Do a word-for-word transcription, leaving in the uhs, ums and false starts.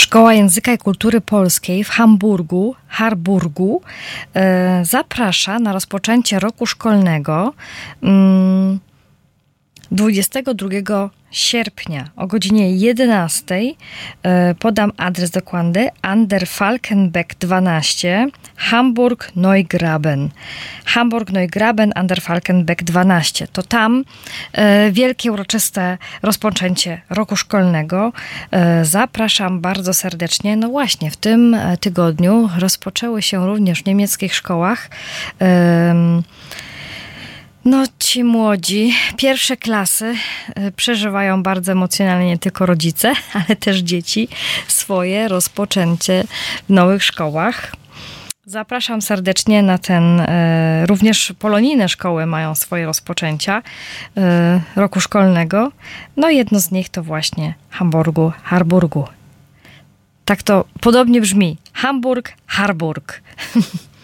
Szkoła Języka i Kultury Polskiej w Hamburgu, Harburgu e, zaprasza na rozpoczęcie roku szkolnego mm, dwudziestego drugiego sierpnia o godzinie jedenastej. E, podam adres dokładny: An der Falkenbeck dwanaście, Hamburg Neugraben. Hamburg Neugraben, An der Falkenbeck dwanaście. To tam e, wielkie, uroczyste rozpoczęcie roku szkolnego. E, zapraszam bardzo serdecznie. No właśnie, w tym tygodniu rozpoczęły się również w niemieckich szkołach e, No, ci młodzi, pierwsze klasy y, przeżywają bardzo emocjonalnie nie tylko rodzice, ale też dzieci swoje rozpoczęcie w nowych szkołach. Zapraszam serdecznie na ten, y, również polonijne szkoły mają swoje rozpoczęcia y, roku szkolnego. No jedno z nich to właśnie Hamburgu, Harburgu. Tak to podobnie brzmi. Hamburg, Harburg.